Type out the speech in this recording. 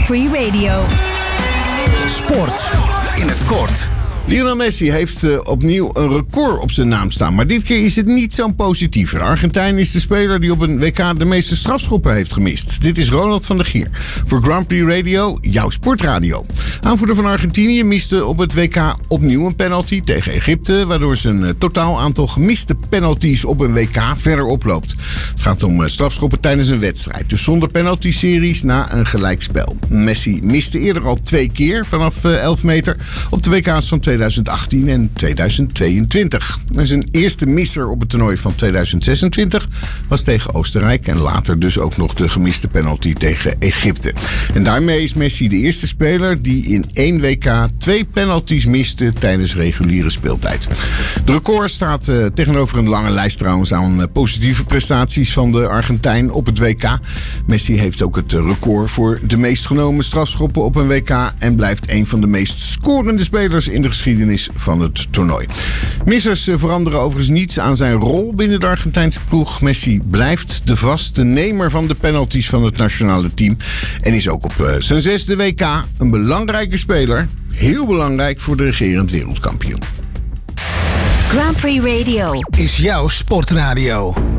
Prix Radio. Sport in het kort. Lionel Messi heeft opnieuw een record op zijn naam staan. Maar dit keer is het niet zo'n positieve. Argentijn is de speler die op een WK de meeste strafschoppen heeft gemist. Dit is Ronald van der Gier. Voor Grand Prix Radio, jouw sportradio. Aanvoerder van Argentinië miste op het WK opnieuw een penalty tegen Egypte, waardoor zijn totaal aantal gemiste penalties op een WK verder oploopt. Het gaat om strafschoppen tijdens een wedstrijd. Dus zonder penalty-series na een gelijkspel. Messi miste eerder al 2 keer vanaf 11 meter op de WK's van 2018 en 2022. En zijn eerste misser op het toernooi van 2026 was tegen Oostenrijk en later dus ook nog de gemiste penalty tegen Egypte. En daarmee is Messi de eerste speler die in 1 WK 2 penalties miste tijdens reguliere speeltijd. De record staat tegenover een lange lijst trouwens aan positieve prestaties van de Argentijn op het WK. Messi heeft ook het record voor de meest genomen strafschoppen op een WK en blijft een van de meest scorende spelers in de geschiedenis van het toernooi. Missers veranderen overigens niets aan zijn rol binnen de Argentijnse ploeg. Messi blijft de vaste nemer van de penalties van het nationale team en is ook op zijn 6e WK een belangrijke speler. Heel belangrijk voor de regerend wereldkampioen. Grand Prix Radio Is jouw sportradio.